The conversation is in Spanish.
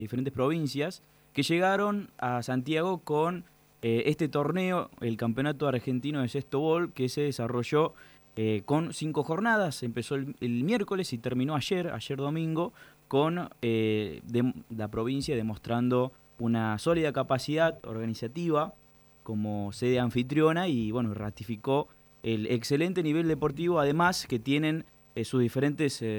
diferentes provincias, que llegaron a Santiago con este torneo, el Campeonato Argentino de Sexto que se desarrolló con 5 jornadas. Empezó el miércoles y terminó ayer domingo, con la provincia demostrando una sólida capacidad organizativa como sede anfitriona y bueno, ratificó el excelente nivel deportivo, además que tienen sus diferentes